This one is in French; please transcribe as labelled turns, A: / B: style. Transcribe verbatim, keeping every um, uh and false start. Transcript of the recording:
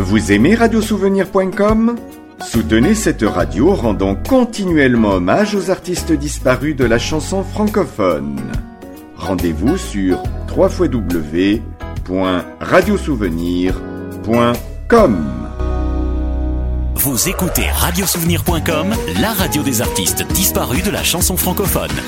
A: Vous aimez radio souvenir point com ? Soutenez cette radio rendant continuellement hommage aux artistes disparus de la chanson francophone. Rendez-vous sur w w w point radio souvenir point com.
B: Vous écoutez radio souvenir point com, la radio des artistes disparus de la chanson francophone.